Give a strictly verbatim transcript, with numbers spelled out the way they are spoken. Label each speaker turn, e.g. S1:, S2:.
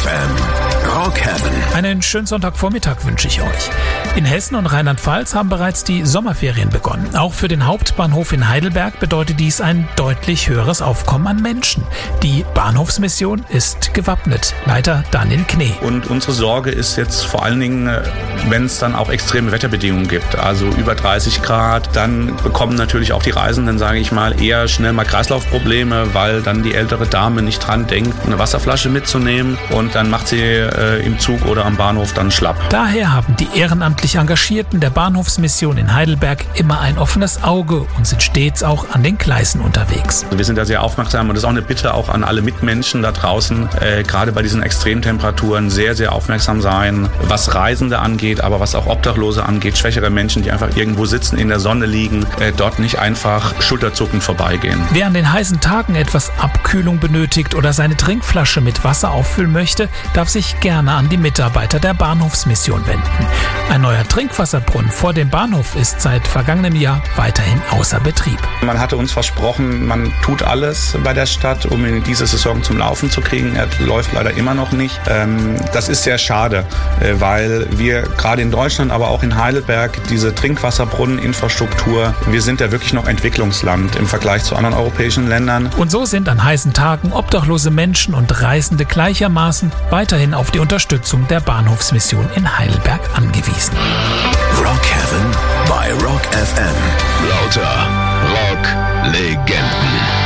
S1: F M. Rock Heaven.
S2: Einen schönen Sonntagvormittag wünsche ich euch. In Hessen und Rheinland-Pfalz haben bereits die Sommerferien begonnen. Auch für den Hauptbahnhof in Heidelberg bedeutet dies ein deutlich höheres Aufkommen an Menschen. Die Bahnhofsmission ist gewappnet. Leiter Daniel Knee.
S3: Und unsere Sorge ist jetzt vor allen Dingen, wenn es dann auch extreme Wetterbedingungen gibt, also über dreißig Grad, dann bekommen natürlich auch die Reisenden, sage ich mal, eher schnell mal Kreislaufprobleme, weil dann die ältere Dame nicht dran denkt, eine Wasserflasche mitzunehmen und dann macht sie äh, im Zug oder am Bahnhof dann schlapp.
S2: Daher haben die ehrenamtlich Engagierten der Bahnhofsmission in Heidelberg immer ein offenes Auge und sind stets auch an den Gleisen unterwegs.
S3: Wir sind da sehr aufmerksam und das ist auch eine Bitte auch an alle Mitmenschen da draußen, äh, gerade bei diesen Extremtemperaturen sehr, sehr aufmerksam sein, was Reisende angeht, aber was auch Obdachlose angeht, schwächere Menschen, die einfach irgendwo sitzen, in der Sonne liegen, äh, dort nicht einfach schulterzuckend vorbeigehen.
S2: Wer an den heißen Tagen etwas Abkühlung benötigt oder seine Trinkflasche mit Wasser auffüllen möchte, darf sich gerne an die Mitarbeiter der Bahnhofsmission wenden. Ein neuer Trinkwasserbrunnen vor dem Bahnhof ist seit vergangenem Jahr weiterhin außer Betrieb.
S3: Man hatte uns versprochen, man tut alles bei der Stadt, um ihn diese Saison zum Laufen zu kriegen. Er läuft leider immer noch nicht. Das ist sehr schade, weil wir gerade in Deutschland, aber auch in Heidelberg diese Trinkwasserbrunneninfrastruktur, wir sind da wirklich noch Entwicklungsland im Vergleich zu anderen europäischen Ländern.
S2: Und so sind an heißen Tagen obdachlose Menschen und Reisende gleichermaßen weiterhin auf die Unterstützung der Bahnhofsmission in Heidelberg angewiesen.
S1: Rock Heaven bei Rock F M. Lauter Rock-Legenden.